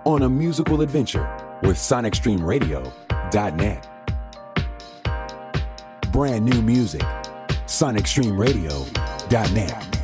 on a musical adventure with SonicStreamRadio.net. Brand new music, SonicStreamRadio.net.